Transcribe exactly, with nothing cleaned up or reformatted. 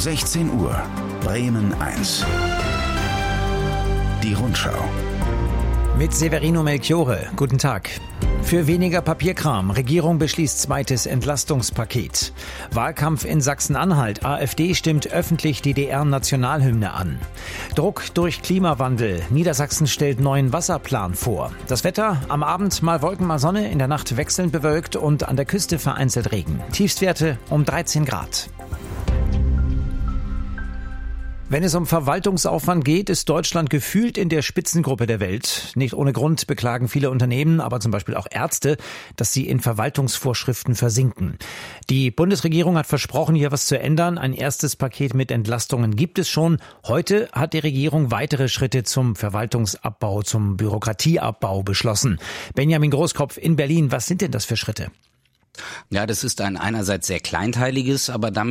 sechzehn Uhr, Bremen eins. Die Rundschau. Mit Severino Melchiorre. Guten Tag. Für weniger Papierkram. Regierung beschließt zweites Entlastungspaket. Wahlkampf in Sachsen-Anhalt. AfD stimmt öffentlich D D R-Nationalhymne an. Druck durch Klimawandel. Niedersachsen stellt neuen Wasserplan vor. Das Wetter: am Abend mal Wolken, mal Sonne, in der Nacht wechselnd bewölkt und an der Küste vereinzelt Regen. Tiefstwerte um dreizehn Grad. Wenn es um Verwaltungsaufwand geht, ist Deutschland gefühlt in der Spitzengruppe der Welt. Nicht ohne Grund beklagen viele Unternehmen, aber zum Beispiel auch Ärzte, dass sie in Verwaltungsvorschriften versinken. Die Bundesregierung hat versprochen, hier was zu ändern. Ein erstes Paket mit Entlastungen gibt es schon. Heute hat die Regierung weitere Schritte zum Verwaltungsabbau, zum Bürokratieabbau beschlossen. Benjamin Großkopf in Berlin, was sind denn das für Schritte? Ja, das ist ein einerseits sehr kleinteiliges, aber damit